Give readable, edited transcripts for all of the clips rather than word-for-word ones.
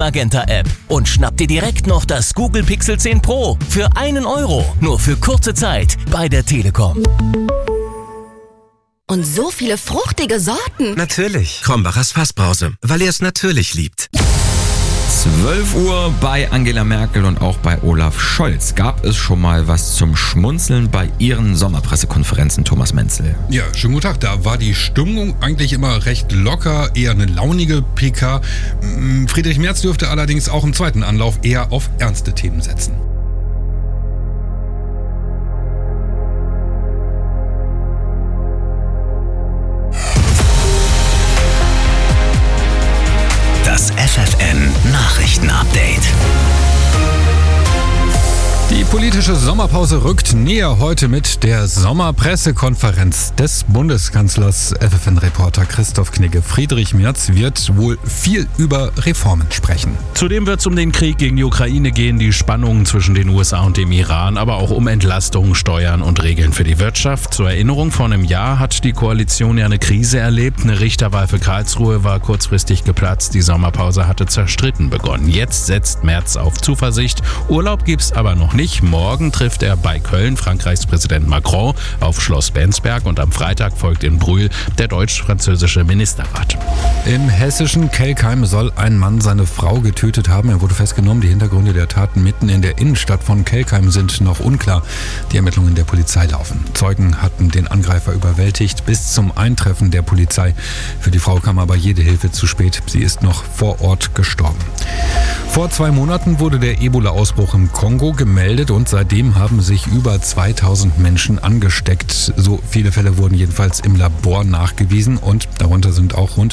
Magenta-App und schnapp dir direkt noch das Google Pixel 10 Pro für 1 Euro. Nur für kurze Zeit bei der Telekom. Und so viele fruchtige Sorten. Natürlich. Krombacher Fassbrause, weil er es natürlich liebt. 12 Uhr bei Angela Merkel und auch bei Olaf Scholz. Gab es schon mal was zum Schmunzeln bei ihren Sommerpressekonferenzen, Thomas Menzel? Ja, schönen guten Tag. Da war die Stimmung eigentlich immer recht locker, eher eine launige PK. Friedrich Merz dürfte allerdings auch im zweiten Anlauf eher auf ernste Themen setzen. Das FFN-Nachrichten-Update. Die politische Sommerpause rückt näher heute mit der Sommerpressekonferenz des Bundeskanzlers. FFN-Reporter Christoph Knigge. Friedrich Merz wird wohl viel über Reformen sprechen. Zudem wird es um den Krieg gegen die Ukraine gehen, die Spannungen zwischen den USA und dem Iran, aber auch um Entlastungen, Steuern und Regeln für die Wirtschaft. Zur Erinnerung, vor einem Jahr hat die Koalition ja eine Krise erlebt. Eine Richterwahl für Karlsruhe war kurzfristig geplatzt. Die Sommerpause hatte zerstritten begonnen. Jetzt setzt Merz auf Zuversicht. Urlaub gibt's aber noch nicht. Morgen trifft er bei Köln Frankreichs Präsident Macron auf Schloss Bensberg und am Freitag folgt in Brühl der deutsch-französische Ministerrat. Im hessischen Kelkheim soll ein Mann seine Frau getötet haben. Er wurde festgenommen. Die Hintergründe der Taten mitten in der Innenstadt von Kelkheim sind noch unklar. Die Ermittlungen der Polizei laufen. Zeugen hatten den Angreifer überwältigt bis zum Eintreffen der Polizei. Für die Frau kam aber jede Hilfe zu spät. Sie ist noch vor Ort gestorben. Vor 2 Monaten wurde der Ebola-Ausbruch im Kongo gemeldet und seitdem haben sich über 2000 Menschen angesteckt. So viele Fälle wurden jedenfalls im Labor nachgewiesen und darunter sind auch rund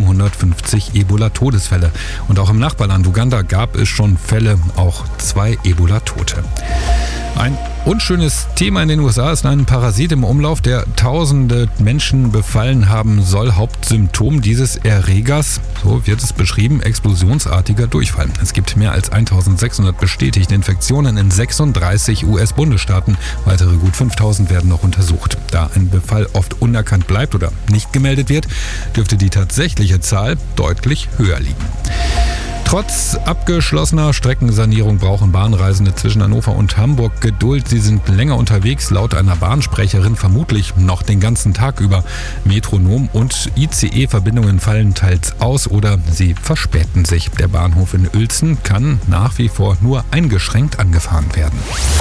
750 Ebola-Todesfälle. Und auch im Nachbarland Uganda gab es schon Fälle, auch 2 Ebola-Tote. Ein unschönes Thema in den USA ist ein Parasit im Umlauf, der tausende Menschen befallen haben soll. Hauptsymptom dieses Erregers, so wird es beschrieben, explosionsartiger Durchfall. Es gibt mehr als 1600 bestätigte Infektionen in 36 US-Bundesstaaten. Weitere gut 5000 werden noch untersucht. Da ein Befall oft unerkannt bleibt oder nicht gemeldet wird, dürfte die tatsächliche Zahl deutlich höher liegen. Trotz abgeschlossener Streckensanierung brauchen Bahnreisende zwischen Hannover und Hamburg Geduld. Sie sind länger unterwegs, laut einer Bahnsprecherin vermutlich noch den ganzen Tag über. Metronom- und ICE-Verbindungen fallen teils aus oder sie verspäten sich. Der Bahnhof in Uelzen kann nach wie vor nur eingeschränkt angefahren werden.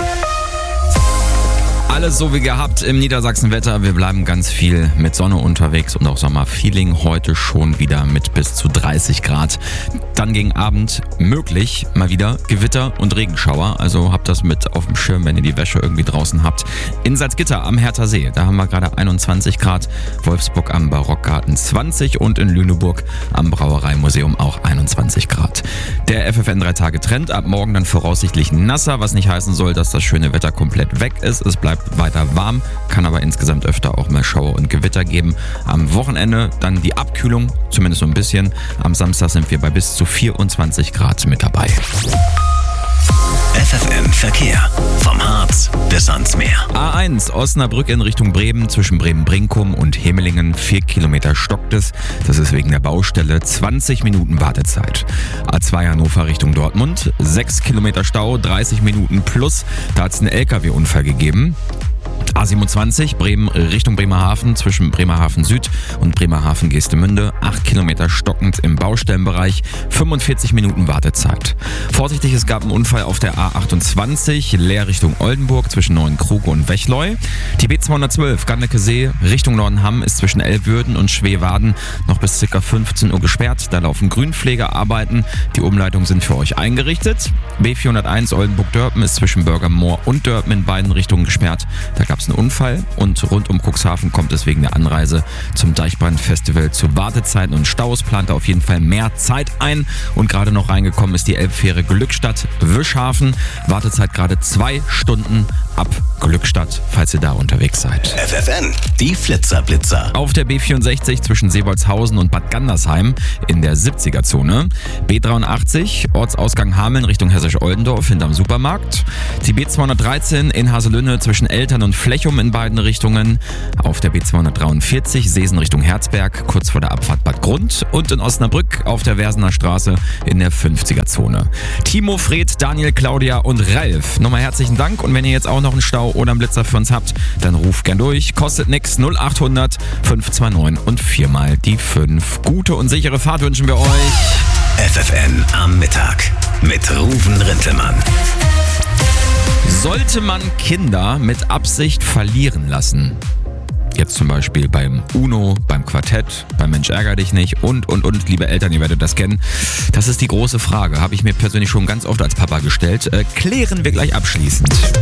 Alles so wie gehabt im Niedersachsen-Wetter. Wir bleiben ganz viel mit Sonne unterwegs und auch Sommerfeeling. Heute schon wieder mit bis zu 30 Grad. Dann gegen Abend möglich mal wieder Gewitter und Regenschauer. Also habt das mit auf dem Schirm, wenn ihr die Wäsche irgendwie draußen habt. In Salzgitter am Hertha See, da haben wir gerade 21 Grad. Wolfsburg am Barockgarten 20 und in Lüneburg am Brauereimuseum auch 21 Grad. Der FFN 3-Tage-Trend, ab morgen dann voraussichtlich nasser, was nicht heißen soll, dass das schöne Wetter komplett weg ist. Es bleibt weiter warm, kann aber insgesamt öfter auch mal Schauer und Gewitter geben. Am Wochenende dann die Abkühlung, zumindest so ein bisschen. Am Samstag sind wir bei bis zu 24 Grad mit dabei. FFN Verkehr. Vom Harz bis ans Meer. A1 Osnabrück in Richtung Bremen, zwischen Bremen-Brinkum und Hemelingen 4 Kilometer stockt es. Das ist wegen der Baustelle 20 Minuten Wartezeit. A2 Hannover Richtung Dortmund 6 Kilometer Stau, 30 Minuten plus. Da hat es einen LKW-Unfall gegeben. A27 Bremen Richtung Bremerhaven, zwischen Bremerhaven Süd und Bremerhaven Geestemünde 8 Kilometer stockend im Baustellenbereich, 45 Minuten Wartezeit. Vorsichtig, es gab einen Unfall auf der A28 Leer Richtung Oldenburg zwischen Neuenkruge und Wechleu. Die B212 Ganneke-See Richtung Nordenham ist zwischen Elbwürden und Schweewaden noch bis ca. 15 Uhr gesperrt. Da laufen Grünpflegearbeiten. Die Umleitungen sind für euch eingerichtet. B401 Oldenburg-Dörpen ist zwischen Bürgermoor und Dörpen in beiden Richtungen gesperrt. Da gab es einen Unfall und rund um Cuxhaven kommt es wegen der Anreise zum Deichbrand-Festival zu Wartezeiten und Staus. Plant auf jeden Fall mehr Zeit ein und gerade noch reingekommen ist die Elbfähre Glückstadt-Wischhafen. Wartezeit gerade 2 Stunden ab Glückstadt, falls ihr da unterwegs seid. FFN, die Flitzer-Blitzer. Auf der B64 zwischen Seewolzhausen und Bad Gandersheim in der 70er-Zone. B83, Ortsausgang Hameln Richtung Hessisch-Oldendorf hinterm Supermarkt. Die B213 in Haselünne zwischen Eltern und Flechum in beiden Richtungen. Auf der B243 Seesen Richtung Herzberg, kurz vor der Abfahrt Bad Grund. Und in Osnabrück auf der Versener Straße in der 50er-Zone. Timo, Fred, Daniel, Claudia und Ralf, nochmal herzlichen Dank. Und wenn ihr jetzt auch noch einen Stau oder einen Blitzer für uns habt, dann ruft gern durch. Kostet nix, 0800 529 und 4 mal die 5. Gute und sichere Fahrt wünschen wir euch. FFN am Mittag mit Ruven Rintelmann. Sollte man Kinder mit Absicht verlieren lassen? Jetzt zum Beispiel beim Uno, beim Quartett, beim Mensch ärger dich nicht und. Liebe Eltern, ihr werdet das kennen. Das ist die große Frage. Habe ich mir persönlich schon ganz oft als Papa gestellt. Klären wir gleich abschließend.